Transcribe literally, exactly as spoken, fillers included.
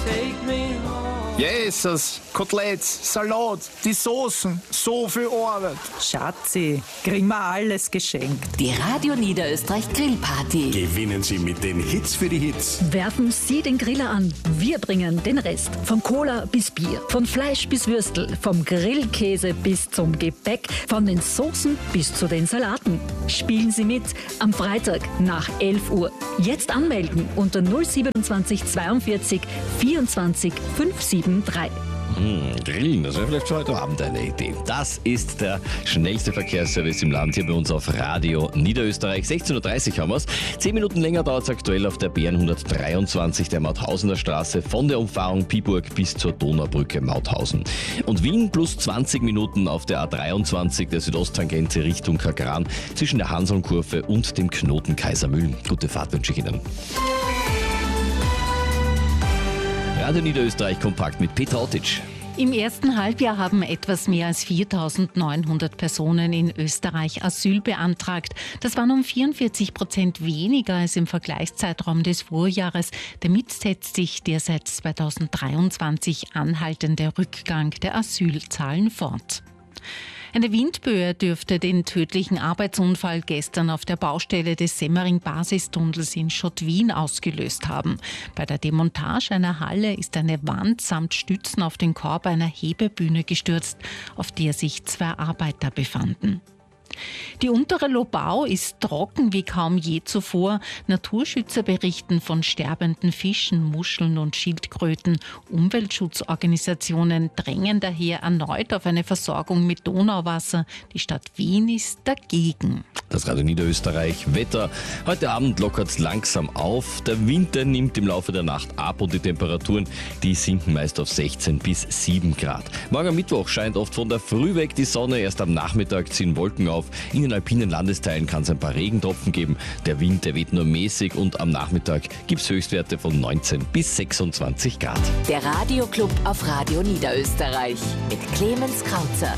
Jesus, Koteletts, Salat, die Soßen, so viel Arbeit. Schatzi, kriegen wir alles geschenkt. Die Radio Niederösterreich Grillparty. Gewinnen Sie mit den Hits für die Hits. Werfen Sie den Griller an. Wir bringen den Rest. Von Cola bis Bier, von Fleisch bis Würstel, vom Grillkäse bis zum Gebäck, von den Soßen bis zu den Salaten. Spielen Sie mit am Freitag nach elf Uhr. Jetzt anmelden unter null siebenundzwanzig zweiundvierzig vierundzwanzig fünfhundertdrei. Hm, Grillen, das wäre vielleicht für heute Abend eine Idee. Das ist der schnellste Verkehrsservice im Land hier bei uns auf Radio Niederösterreich. sechzehn Uhr dreißig haben wir es. Zehn Minuten länger dauert es aktuell auf der B N hundertdreiundzwanzig der Mauthausener Straße von der Umfahrung Piburg bis zur Donaubrücke Mauthausen. Und Wien plus zwanzig Minuten auf der A dreiundzwanzig der Südosttangente Richtung Kagran zwischen der Hanselnkurve und dem Knoten Kaisermühlen. Gute Fahrt wünsche ich Ihnen. Radio Niederösterreich kompakt mit Petra Ottic. Im ersten Halbjahr haben etwas mehr als viertausendneunhundert Personen in Österreich Asyl beantragt. Das waren um vierundvierzig Prozent weniger als im Vergleichszeitraum des Vorjahres. Damit setzt sich der seit zweitausenddreiundzwanzig anhaltende Rückgang der Asylzahlen fort. Eine Windböe dürfte den tödlichen Arbeitsunfall gestern auf der Baustelle des Semmering-Basistunnels in Schottwien ausgelöst haben. Bei der Demontage einer Halle ist eine Wand samt Stützen auf den Korb einer Hebebühne gestürzt, auf der sich zwei Arbeiter befanden. Die untere Lobau ist trocken wie kaum je zuvor. Naturschützer berichten von sterbenden Fischen, Muscheln und Schildkröten. Umweltschutzorganisationen drängen daher erneut auf eine Versorgung mit Donauwasser. Die Stadt Wien ist dagegen. Das Radio Niederösterreich Wetter. Heute Abend lockert es langsam auf. Der Winter nimmt im Laufe der Nacht ab und die Temperaturen, die sinken meist auf sechzehn bis sieben Grad. Morgen Mittwoch scheint oft von der Früh weg die Sonne. Erst am Nachmittag ziehen Wolken auf. In den alpinen Landesteilen kann es ein paar Regentropfen geben. Der Wind, der weht nur mäßig und am Nachmittag gibt es Höchstwerte von neunzehn bis sechsundzwanzig Grad. Der Radioclub auf Radio Niederösterreich mit Clemens Krauzer.